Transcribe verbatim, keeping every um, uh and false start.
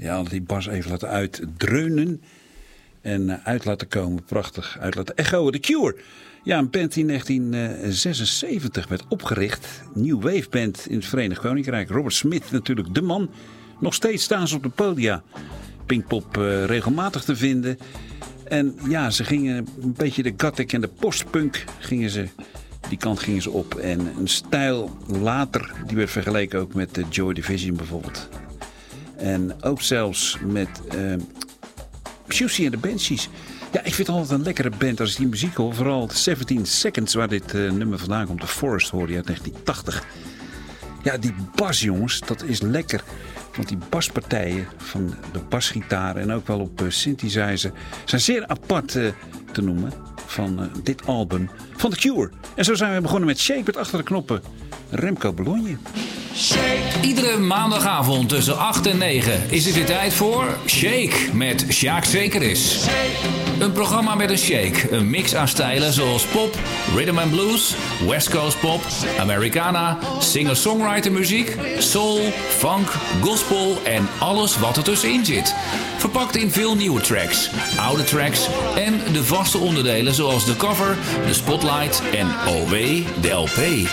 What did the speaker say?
Ja, die bas even laten uitdreunen. En uit laten komen. Prachtig. Uit laten echoen. The Cure. Ja, een band die in negentien zesenzeventig werd opgericht. New Wave band in het Verenigd Koninkrijk. Robert Smith natuurlijk de man. Nog steeds staan ze op de podia. Pinkpop uh, regelmatig te vinden. En ja, ze gingen een beetje de gothic en de postpunk gingen ze... Die kant gingen ze op. En een stijl later, die werd vergeleken ook met de Joy Division bijvoorbeeld. En ook zelfs met uh, Siouxsie en de Banshees. Ja, ik vind het altijd een lekkere band als ik die muziek hoor. Vooral zeventien Seconds, waar dit uh, nummer vandaan komt. The Forest hoorde je uit negentien tachtig. Ja, die bas, jongens, dat is lekker. Want die baspartijen van de basgitaar en ook wel op uh, synthesizer zijn zeer apart uh, te noemen van uh, dit album van The Cure. En zo zijn we begonnen met Shake met achter de knoppen Remco Bologne. Shake. Iedere maandagavond tussen acht en negen is het weer tijd voor Shake met Sjaak Zekeris. Een programma met een shake, een mix aan stijlen zoals pop, rhythm and blues, west coast pop, Americana, singer-songwriter muziek, soul, funk, gospel en alles wat er tussenin zit. Verpakt in veel nieuwe tracks, oude tracks en de vaste onderdelen zoals de cover, de spotlight en O W, de L P.